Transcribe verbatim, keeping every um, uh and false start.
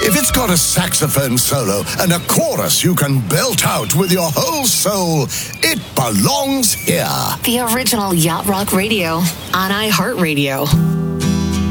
If it's got a saxophone solo and a chorus you can belt out with your whole soul, it belongs here. The original Yacht Rock Radio on iHeartRadio.